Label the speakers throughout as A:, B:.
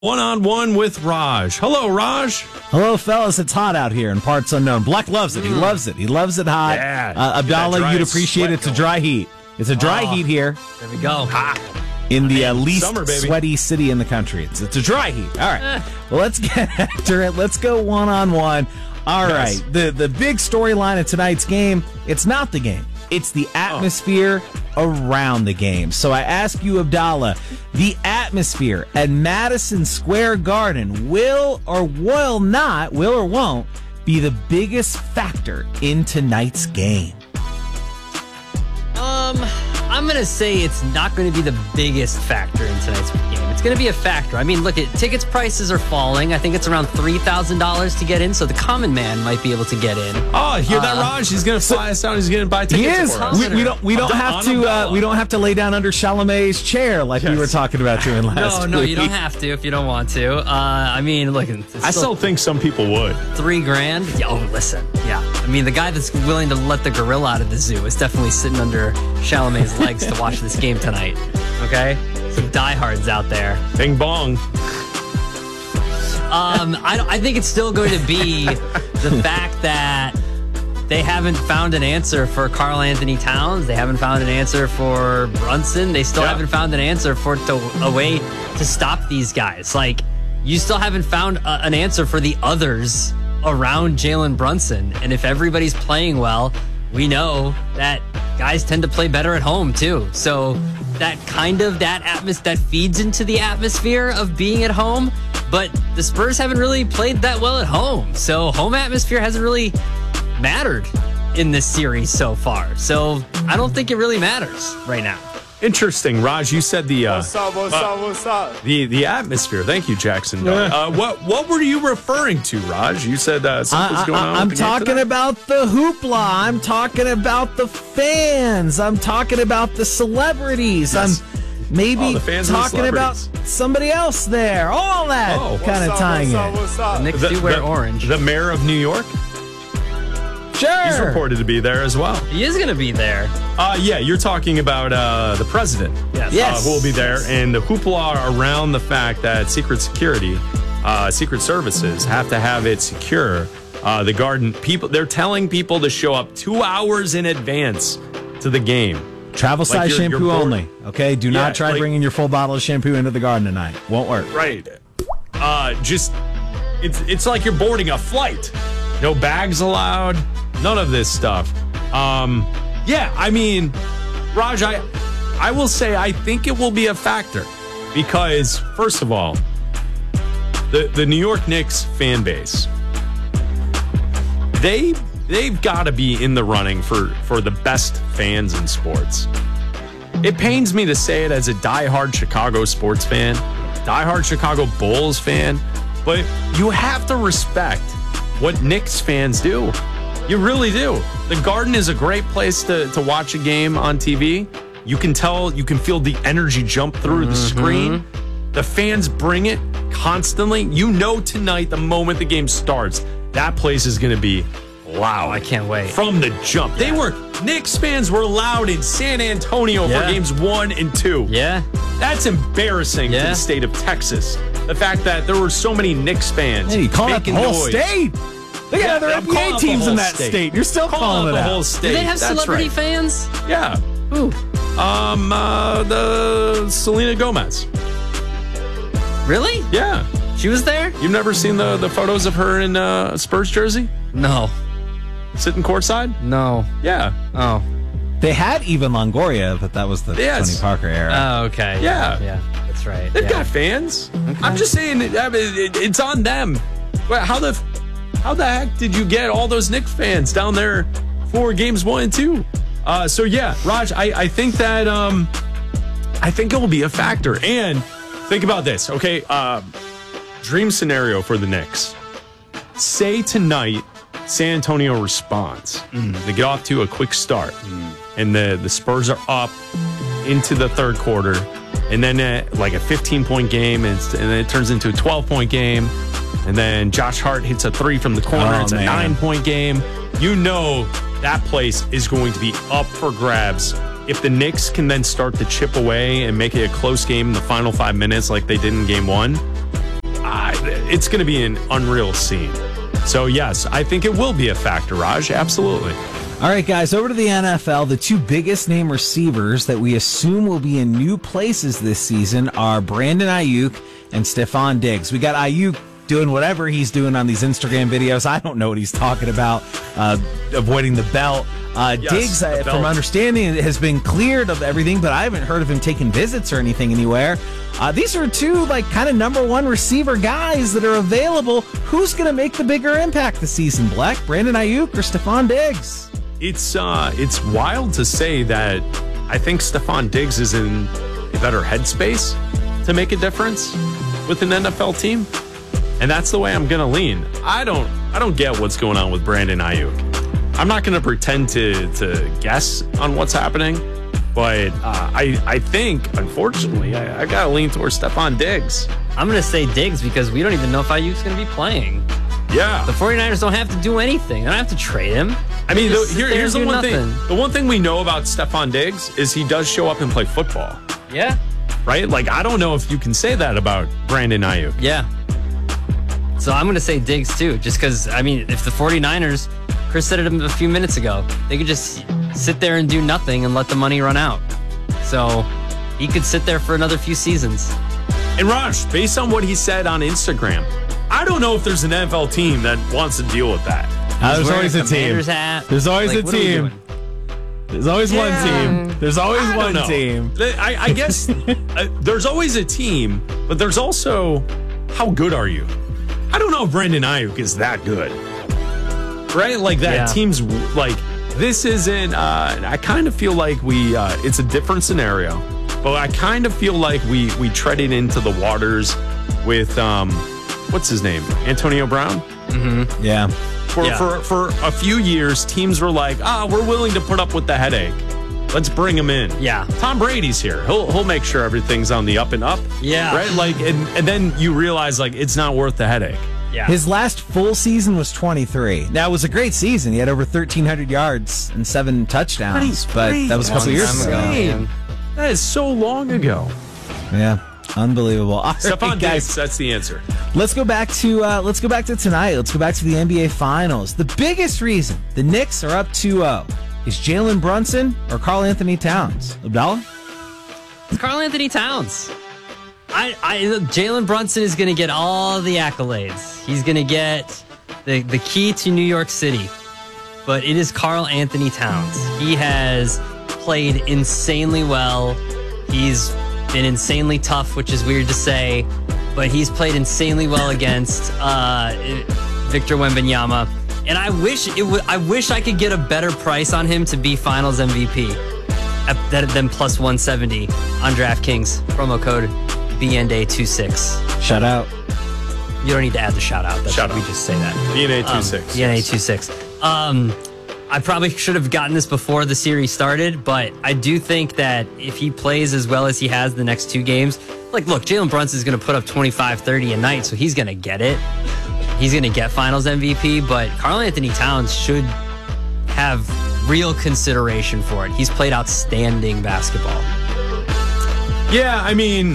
A: One-on-one with Raj. Hello, Raj.
B: Hello, fellas. It's hot out here in parts unknown. Black loves it. He loves it. He loves it hot.
A: Yeah.
B: Abdallah, you'd appreciate it. It's a dry heat. It's a dry heat here.
C: There we go.
A: Hot.
B: In the least
A: summer, baby.
B: sweaty city in the country. It's a dry heat. All right. Well, let's get after it. Let's go one-on-one. All right. The big storyline of tonight's game, it's not the game. It's the atmosphere around the game. So I ask you, Abdallah, the atmosphere at Madison Square Garden will or won't be the biggest factor in tonight's game?
C: I'm going to say it's not going to be the biggest factor in tonight's game. It's going to be a factor. I mean, look, tickets prices are falling. I think it's around $3,000 to get in, so the common man might be able to get in.
A: Oh, hear that, Raj? He's going to fly us out. He's going to buy tickets.
B: He is.
A: For us.
B: We don't have to lay down under Chalamet's chair like we were talking about doing last week.
C: No, you don't have to if you don't want to. I mean, look,
A: I still think some people would.
C: $3,000. Yeah, oh, listen. Yeah. I mean, the guy that's willing to let the gorilla out of the zoo is definitely sitting under Chalamet's legs to watch this game tonight. Okay? Some diehards out there.
A: Bing bong.
C: I think it's still going to be the fact that they haven't found an answer for Karl Anthony Towns. They haven't found an answer for Brunson. They still haven't found an answer for a way to stop these guys. Like, you still haven't found an answer for the others around Jalen Brunson. And if everybody's playing well, we know that guys tend to play better at home too. So that feeds into the atmosphere of being at home. But the Spurs haven't really played that well at home. So home atmosphere hasn't really mattered in this series so far. So I don't think it really matters right now.
A: Interesting, Raj. You said the
D: What's up?
A: the atmosphere. Thank you, Jackson. What were you referring to, Raj? You said something's going on.
B: I'm talking about the hoopla. I'm talking about the fans. I'm talking about the celebrities.
A: Yes.
B: I'm maybe
A: the fans and the
B: talking about somebody else there. All that kind of tying in.
C: The Knicks do wear orange.
A: The mayor of New York?
B: Sure.
A: He's reported to be there as well.
C: He is going to be there.
A: Yeah, you're talking about the president.
C: Yes.
A: Who will be there. And the hoopla around the fact that Secret Services have to have it secure. The Garden, they're telling people to show up 2 hours in advance to the game.
B: Travel size shampoo only. Okay, do not try bringing your full bottle of shampoo into the Garden tonight. Won't work.
A: Right. It's like you're boarding a flight. No bags allowed. None of this stuff. I mean, Raj, I will say I think it will be a factor because, first of all, the New York Knicks fan base, they've got to be in the running for the best fans in sports. It pains me to say it as a diehard Chicago sports fan, diehard Chicago Bulls fan, but you have to respect what Knicks fans do. You really do. The Garden is a great place to watch a game on TV. You can feel the energy jump through the screen. The fans bring it constantly. You know tonight, the moment the game starts, that place is going to be loud.
C: I can't wait.
A: From the jump. Knicks fans were loud in San Antonio for games 1 and 2.
C: Yeah.
A: That's embarrassing to the state of Texas. The fact that there were so many Knicks fans.
B: Hey, you calling out the whole state? They got other
A: I'm calling
B: NBA
A: out
B: teams
A: the
B: in
A: whole
B: that
A: state.
B: state. You're still calling it
A: the
B: out.
A: whole state.
C: Do they have
A: That's
C: celebrity
A: right.
C: fans?
A: Yeah.
C: Ooh.
A: The Selena Gomez.
C: Really?
A: Yeah.
C: She was there?
A: You've never seen the photos of her in a Spurs jersey?
C: No.
A: Sitting courtside?
C: No.
A: Yeah.
C: Oh.
B: They had even Longoria, but that was the Tony Parker era.
C: Oh, okay.
A: Yeah.
C: That's right.
A: They've got fans. Okay. I'm just saying, it's on them. How the heck did you get all those Knicks fans down there for games 1 and 2? Raj, I think that I think it will be a factor. And think about this, okay? Dream scenario for the Knicks. Say tonight San Antonio responds. They get off to a quick start. And the Spurs are up into the third quarter. And then like a 15-point game, and then it turns into a 12-point game. And then Josh Hart hits a 3 from the corner. It's a 9-point game. You know that place is going to be up for grabs. If the Knicks can then start to chip away and make it a close game in the final 5 minutes like they did in game 1, it's going to be an unreal scene. So, yes, I think it will be a factor, Raj. Absolutely.
B: All right, guys, over to the NFL. The two biggest name receivers that we assume will be in new places this season are Brandon Ayuk and Stephon Diggs. We got Ayuk doing whatever he's doing on these Instagram videos. I don't know what he's talking about, avoiding the belt. Diggs, from understanding, has been cleared of everything, but I haven't heard of him taking visits or anything anywhere. These are two kind of number one receiver guys that are available. Who's going to make the bigger impact this season, Black? Brandon Ayuk or Stephon Diggs?
A: It's wild to say that I think Stephon Diggs is in a better headspace to make a difference with an NFL team, and that's the way I'm going to lean. I don't get what's going on with Brandon Ayuk. I'm not going to pretend to guess on what's happening, but I think, unfortunately, I got to lean towards Stephon Diggs.
C: I'm going to say Diggs because we don't even know if Ayuk's going to be playing.
A: Yeah.
C: The 49ers don't have to do anything. They don't have to trade him.
A: I mean, here's the one thing. The one thing we know about Stephon Diggs is he does show up and play football.
C: Yeah.
A: Right? Like, I don't know if you can say that about Brandon Ayuk.
C: Yeah. So I'm going to say Diggs, too, just because, I mean, if the 49ers, Chris said it a few minutes ago, they could just sit there and do nothing and let the money run out. So he could sit there for another few seasons.
A: And Raj, based on what he said on Instagram, I don't know if there's an NFL team that wants to deal with that.
B: There's always a team. There's always a team. There's always one team. There's always one team.
A: I guess there's always a team, but there's also how good are you? I don't know if Brandon Ayuk is that good. Right? Like that team's like, this isn't, I kind of feel like it's a different scenario, but I kind of feel like we treaded into the waters with, what's his name? Antonio Brown?
B: Mm-hmm. Yeah.
A: For a few years, teams were like, we're willing to put up with the headache. Let's bring him in.
C: Yeah.
A: Tom Brady's here. He'll make sure everything's on the up and up.
C: Yeah.
A: Right? Like, and then you realize, like, it's not worth the headache.
C: Yeah.
B: His last full season was 23. Now, it was a great season. He had over 1,300 yards and 7 touchdowns, but that was a couple years ago.
A: That is so long ago.
B: Yeah. Unbelievable. All
A: Stephon
B: right, guys,
A: Diggs, that's the answer.
B: Let's go back to tonight. Let's go back to the NBA Finals. The biggest reason the Knicks are up 2-0 is Jalen Brunson or Karl Anthony Towns. Abdallah?
C: It's Karl Anthony Towns. Jalen Brunson is going to get all the accolades. He's going to get the key to New York City. But it is Karl Anthony Towns. He has played insanely well. He's been insanely tough, which is weird to say, but he's played insanely well against Victor Wembanyama. And I wish I could get a better price on him to be Finals MVP than plus 170 on DraftKings. Promo code BNDA26.
B: Shout out.
C: You don't need to add the shout out.
A: Shout out.
C: We just say that.
A: BNA26.
C: BNA26. I probably should have gotten this before the series started, but I do think that if he plays as well as he has the next 2 games, like, look, Jalen Brunson is going to put up 25, 30 a night, so he's going to get it. He's going to get Finals MVP, but Karl Anthony Towns should have real consideration for it. He's played outstanding basketball.
A: Yeah, I mean,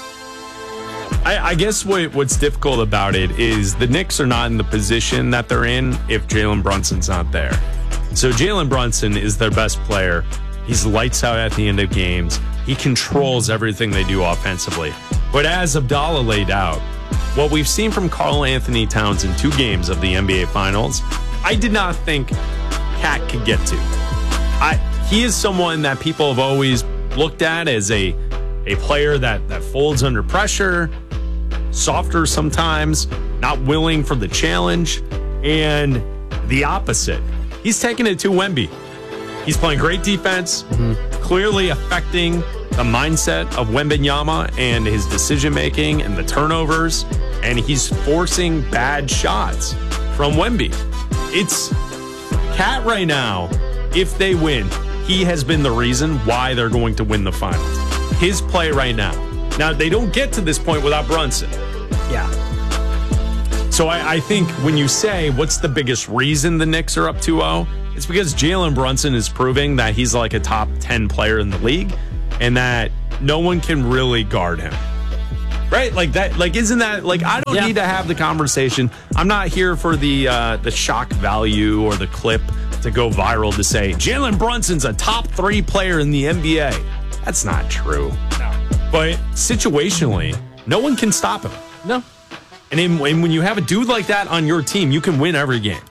A: I guess what's difficult about it is the Knicks are not in the position that they're in if Jalen Brunson's not there. So Jalen Brunson is their best player. He's lights out at the end of games. He controls everything they do offensively. But as Abdallah laid out, what we've seen from Karl Anthony Towns in 2 games of the NBA Finals, I did not think Cat could get to. He is someone that people have always looked at as a player that folds under pressure, softer sometimes, not willing for the challenge, and the opposite. He's taking it to Wemby. He's playing great defense, clearly affecting the mindset of Wembanyama and his decision-making and the turnovers, and he's forcing bad shots from Wemby. It's Cat right now, if they win, he has been the reason why they're going to win the finals. His play right now. Now, they don't get to this point without Brunson.
C: Yeah.
A: So I think when you say what's the biggest reason the Knicks are up 2-0, it's because Jalen Brunson is proving that he's like a top 10 player in the league and that no one can really guard him. Right? Like that. Like, isn't that like? I don't need to have the conversation. I'm not here for the shock value or the clip to go viral to say Jalen Brunson's a top 3 player in the NBA. That's not true. No. But situationally, no one can stop him.
C: No.
A: And when you have a dude like that on your team, you can win every game.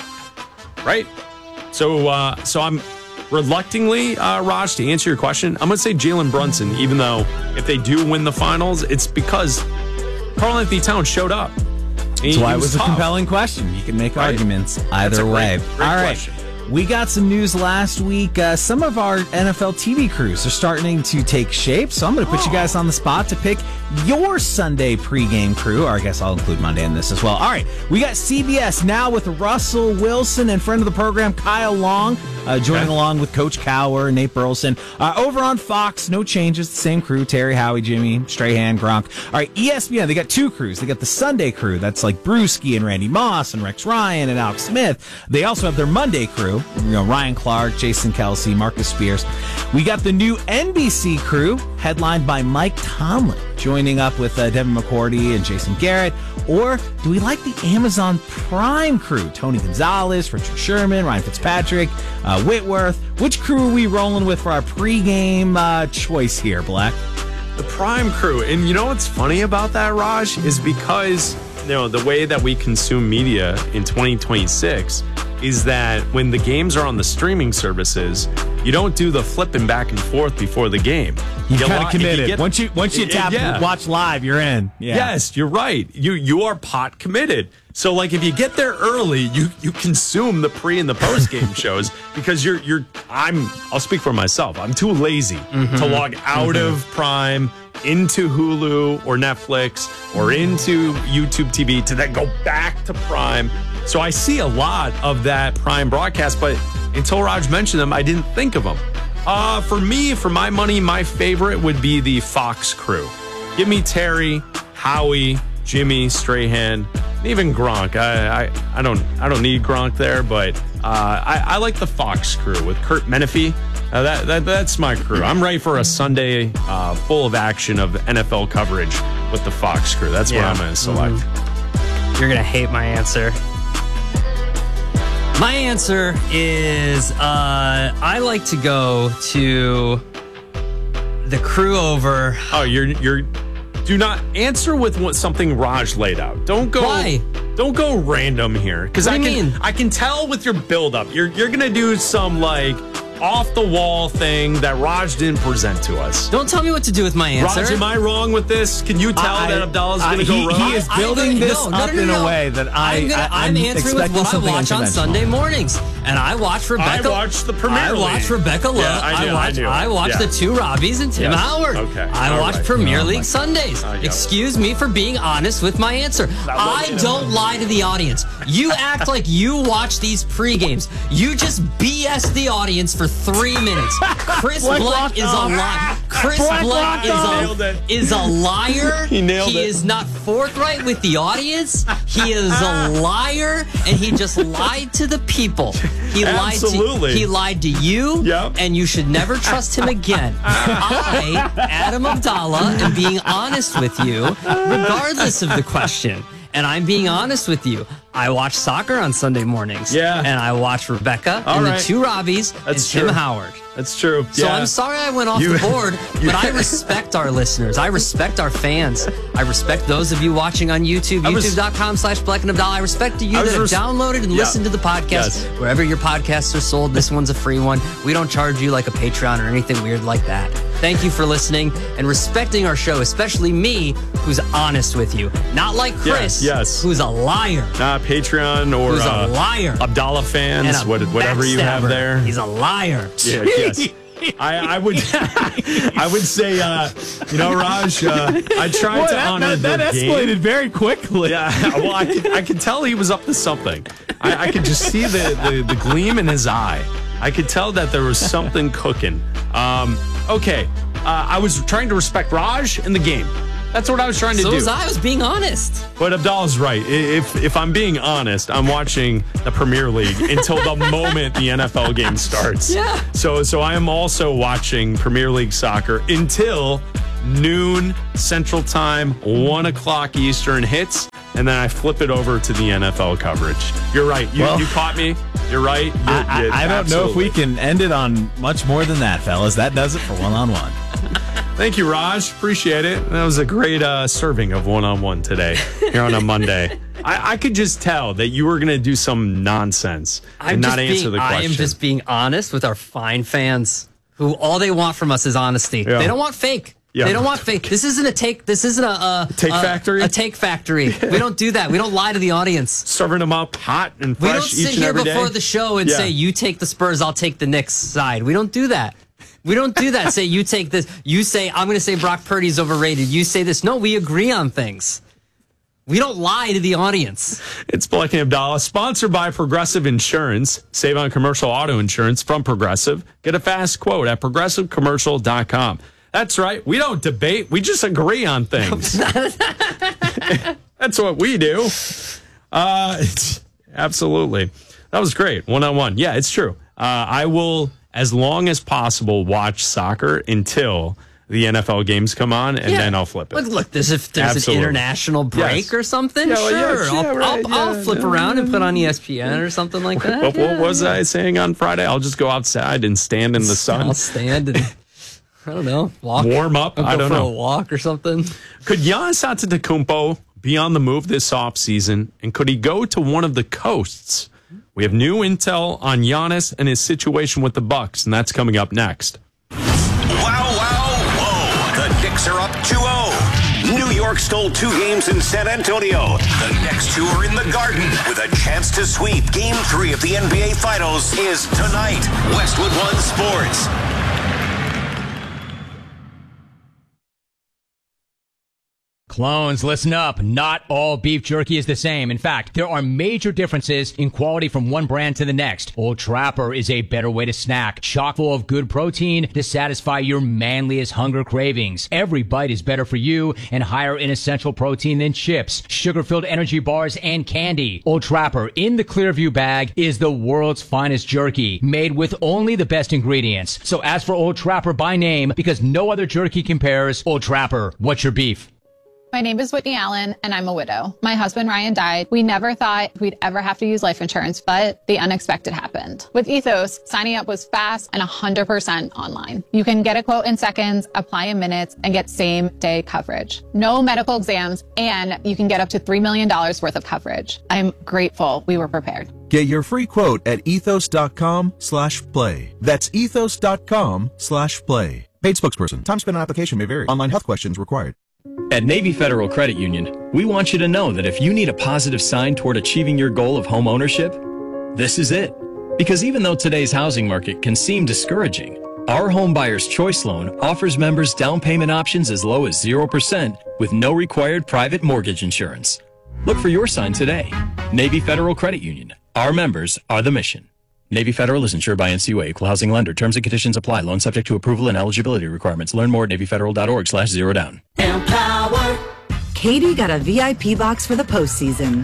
A: Right? So I'm reluctantly, Raj, to answer your question, I'm going to say Jalen Brunson, even though if they do win the finals, it's because Karl-Anthony Towns showed up.
B: That's why it was a compelling question. You can make arguments either way.
A: Great
B: All right.
A: question.
B: We got some news last week. Some of our NFL TV crews are starting to take shape, so I'm going to put you guys on the spot to pick your Sunday pregame crew, or I guess I'll include Monday in this as well. All right, we got CBS now with Russell Wilson and friend of the program, Kyle Long, joining along with Coach Cowher, Nate Burleson. Over on Fox, no changes, the same crew, Terry, Howie, Jimmy, Strahan, Gronk. All right, ESPN, they got 2 crews. They got the Sunday crew, that's like Brewski and Randy Moss and Rex Ryan and Alex Smith. They also have their Monday crew. Ryan Clark, Jason Kelsey, Marcus Spears. We got the new NBC crew, headlined by Mike Tomlin, joining up with Devin McCourty and Jason Garrett. Or do we like the Amazon Prime crew? Tony Gonzalez, Richard Sherman, Ryan Fitzpatrick, Whitworth. Which crew are we rolling with for our pregame choice here, Black?
A: The Prime crew. And you know what's funny about that, Raj, is because the way that we consume media in 2026 is that when the games are on the streaming services, you don't do the flipping back and forth before the game.
B: You kind of committed. Once you tap watch live, you're in. Yeah.
A: Yes, you're right. You are pot committed. So like if you get there early, you consume the pre and the post game shows because I'll speak for myself. I'm too lazy to log out of Prime into Hulu or Netflix or into YouTube TV to then go back to Prime. So I see a lot of that Prime broadcast, but until Raj mentioned them, I didn't think of them. For me, for my money, my favorite would be the Fox crew. Give me Terry, Howie, Jimmy, Strahan, and even Gronk. I don't need Gronk there, but I like the Fox crew with Kurt Menefee. That's my crew. I'm ready for a Sunday full of action of NFL coverage with the Fox crew. That's what I'm going to select.
C: You're going to hate my answer. My answer is I like to go to the crew over.
A: Oh, you're do not answer with something Raj laid out. Don't go.
C: Why?
A: Don't go random here, because I can tell with your buildup. You're gonna do some like off the wall thing that Raj didn't present to us.
C: Don't tell me what to do with my answer.
A: Raj, am I wrong with this? Can you tell that Abdallah's going to go wrong?
B: He is building this up in a way that I'm
C: answering with what I watch on Sunday mornings. And I watch Rebecca.
A: I watch the Premier League.
C: I watch Rebecca Love.
A: Yeah,
C: I watch the 2 Robbies and Tim Howard.
A: Okay.
C: I watch Premier League Sundays. Excuse me for being honest with my answer. I don't lie to the audience. You act like you watch these pre-games. You just BS the audience for 3 minutes. Chris Black is a liar. Chris Black is a liar.
A: He nailed it.
C: He is not forthright with the audience. He is a liar, and he just lied to the people. He lied to you, and you should never trust him again. I, Adam Abdallah, am being honest with you, regardless of the question. And I'm being honest with you. I watch soccer on Sunday mornings.
A: Yeah.
C: And I watch Rebecca and the 2 Robbies and Tim Howard.
A: That's true.
C: So I'm sorry I went off the board, but I respect our listeners. I respect our fans. I respect those of you watching on YouTube, youtube.com/Black and Abdallah. I respect you that have downloaded and listened to the podcast. Wherever your podcasts are sold, this one's a free one. We don't charge you like a Patreon or anything weird like that. Thank you for listening and respecting our show, especially me, who's honest with you. Not like Chris, who's a liar.
A: Not Patreon or
C: who's a liar.
A: Abdallah fans, whatever you have there.
C: He's a liar.
A: Yeah, yes. I would say, Raj, I tried to honor
B: that escalated very quickly.
A: Yeah, well, I could tell he was up to something. I could just see the gleam in his eye. I could tell that there was something cooking. Okay, I was trying to respect Raj in the game. That's what I was trying to do.
C: So was I. I was being honest.
A: But Abdallah's right. If I'm being honest, I'm watching the Premier League until the moment the NFL game starts.
C: Yeah.
A: So I am also watching Premier League soccer until noon Central Time, 1 o'clock Eastern hits, and then I flip it over to the NFL coverage. You're right. You caught me. You're right.
B: I don't know if we can end it on much more than that, fellas. That does it for one-on-one.
A: Thank you, Raj. Appreciate it. That was a great serving of one-on-one today here on a Monday. I could just tell that you were going to do some nonsense and not answer the question.
C: I am just being honest with our fine fans who all they want from us is honesty. Yeah. They don't want fake. Yeah. They don't want fake. This isn't a take. This isn't a take factory. A take factory. We don't do that. We don't lie to the audience.
A: Serving them up hot and fresh each and every day.
C: We don't sit here before the show and say, you take the Spurs, I'll take the Knicks side. We don't do that. We don't do that. Say, you take this. You say, I'm going to say Brock Purdy's overrated. You say this. No, we agree on things. We don't lie to the audience.
A: It's Black and Abdallah, sponsored by Progressive Insurance. Save on commercial auto insurance from Progressive. Get a fast quote at progressivecommercial.com. That's right. We don't debate. We just agree on things. That's what we do. Absolutely. That was great. One-on-one. Yeah, it's true. I will, as long as possible, watch soccer until the NFL games come on, and then I'll flip it.
C: Look, if there's an international break or something, sure. I'll flip around and put on ESPN or something like that.
A: What was I saying on Friday? I'll just go outside and stand in the sun.
C: I'll stand and, I don't know,
A: warm up.
C: I
A: don't know.
C: A walk or something.
A: Could Giannis Antetokounmpo be on the move this offseason, and could he go to one of the coasts? We have new intel on Giannis and his situation with the Bucks, and that's coming up next.
E: The Knicks are up 2-0. New York stole 2 games in San Antonio. The next 2 are in the Garden with a chance to sweep. Game 3 of the NBA Finals is tonight. Westwood One Sports.
F: Clones, listen up. Not all beef jerky is the same. In fact, there are major differences in quality from one brand to the next. Old Trapper is a better way to snack, chock full of good protein to satisfy your manliest hunger cravings. Every bite is better for you and higher in essential protein than chips, sugar-filled energy bars, and candy. Old Trapper in the Clearview bag is the world's finest jerky, made with only the best ingredients. So ask for Old Trapper by name because no other jerky compares. Old Trapper, what's your beef?
G: My name is Whitney Allen, and I'm a widow. My husband, Ryan, died. We never thought we'd ever have to use life insurance, but the unexpected happened. With Ethos, signing up was fast and 100% online. You can get a quote in seconds, apply in minutes, and get same-day coverage. No medical exams, and you can get up to $3 million worth of coverage. I'm grateful we were prepared.
H: Get your free quote at ethos.com/play. That's ethos.com/play. Paid spokesperson. Time spent on application may vary. Online health questions required.
I: At Navy Federal Credit Union, we want you to know that if you need a positive sign toward achieving your goal of home ownership, this is it. Because even though today's housing market can seem discouraging, our Home Buyer's Choice Loan offers members down payment options as low as 0% with no required private mortgage insurance. Look for your sign today. Navy Federal Credit Union. Our members are the mission. Navy Federal is insured by NCUA, equal housing lender. Terms and conditions apply. Loan subject to approval and eligibility requirements. Learn more at NavyFederal.org/zerodown.
J: Empower. Katie got a VIP box for the postseason.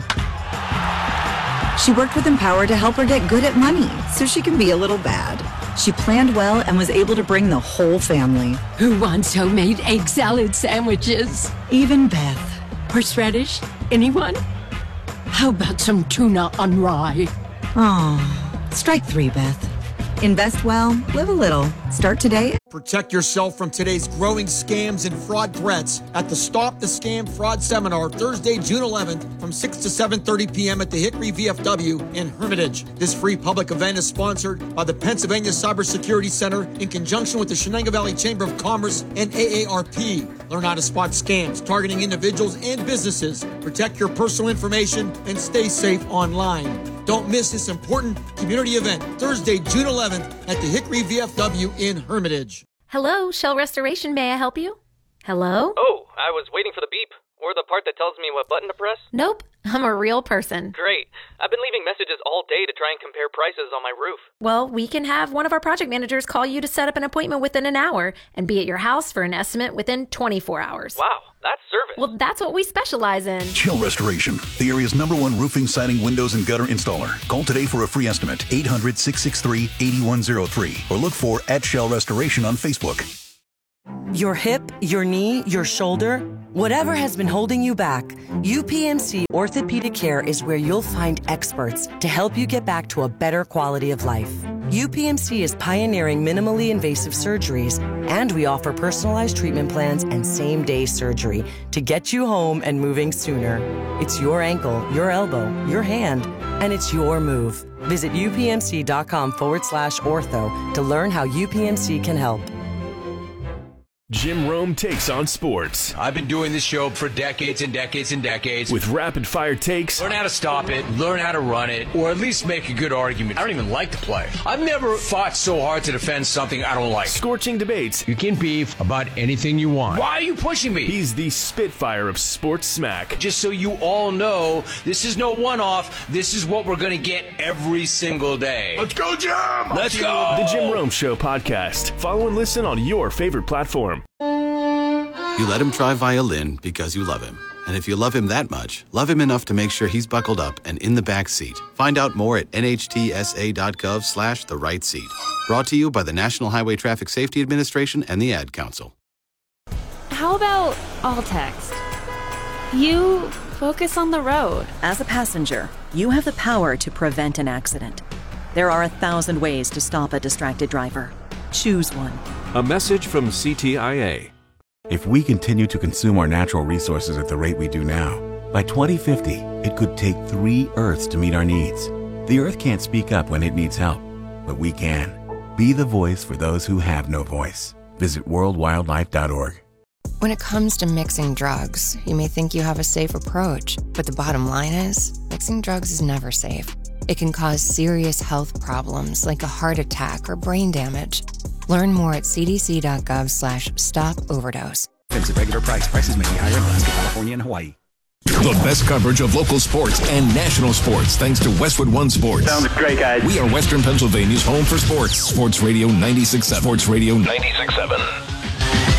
J: She worked with Empower to help her get good at money so she can be a little bad. She planned well and was able to bring the whole family.
K: Who wants homemade egg salad sandwiches?
J: Even Beth.
K: Horseradish? Anyone? How about some tuna on rye?
J: Oh. Strike 3, Beth. Invest well, live a little. Start today.
L: Protect yourself from today's growing scams and fraud threats at the Stop the Scam Fraud Seminar, Thursday, June 11th from 6 to 7:30 p.m. at the Hickory VFW in Hermitage. This free public event is sponsored by the Pennsylvania Cybersecurity Center in conjunction with the Shenango Valley Chamber of Commerce and AARP. Learn how to spot scams targeting individuals and businesses. Protect your personal information and stay safe online. Don't miss this important community event, Thursday, June 11th at the Hickory VFW in Hermitage.
M: Hello, Shell Restoration. May I help you? Hello?
N: Oh, I was waiting for the beep. Or the part that tells me what button to press?
M: Nope, I'm a real person.
N: Great. I've been leaving messages all day to try and compare prices on my roof.
M: Well, we can have one of our project managers call you to set up an appointment within an hour and be at your house for an estimate within 24 hours.
N: Wow, that's service.
M: Well, that's what we specialize in.
O: Shell Restoration, the area's #1 roofing, siding, windows, and gutter installer. Call today for a free estimate, 800-663-8103, or look for @Shell Restoration on Facebook.
P: Your hip, your knee, your shoulder, whatever has been holding you back, UPMC Orthopedic Care is where you'll find experts to help you get back to a better quality of life. UPMC is pioneering minimally invasive surgeries, and we offer personalized treatment plans and same-day surgery to get you home and moving sooner. It's your ankle, your elbow, your hand, and it's your move. Visit upmc.com/ortho to learn how UPMC can help.
Q: Jim Rome takes on sports.
R: I've been doing this show for decades and decades and decades.
Q: With rapid-fire takes.
R: Learn how to stop it, learn how to run it, or at least make a good argument. I don't even like to play. I've never fought so hard to defend something I don't like.
Q: Scorching debates.
R: You can beef about anything you want. Why are you pushing me?
Q: He's the Spitfire of sports smack.
R: Just so you all know, this is no one-off. This is what we're going to get every single day.
Q: Let's go, Jim!
R: Let's go!
Q: The Jim Rome Show podcast. Follow and listen on your favorite platform.
S: You let him try violin because you love him. And if you love him that much, love him enough to make sure he's buckled up and in the back seat. Find out more at nhtsa.gov/the right seat. Brought to you by the National Highway Traffic Safety Administration and the Ad Council.
T: How about all text? You focus on the road.
U: As a passenger, you have the power to prevent an accident. There are 1,000 ways to stop a distracted driver. Choose one.
V: A message from CTIA.
W: If we continue to consume our natural resources at the rate we do now, by 2050, it could take 3 Earths to meet our needs. The Earth can't speak up when it needs help, but we can. Be the voice for those who have no voice. Visit worldwildlife.org.
X: When it comes to mixing drugs, you may think you have a safe approach, but the bottom line is, mixing drugs is never safe. It can cause serious health problems like a heart attack or brain damage. Learn more at cdc.gov/stop-overdose.
Y: At regular price. Prices may be higher in Alaska, California, and Hawaii.
Z: The best coverage of local sports and national sports thanks to Westwood One Sports.
D: Sounds great, guys.
Z: We are Western Pennsylvania's home for sports. Sports Radio 96.7. Sports Radio 96.7.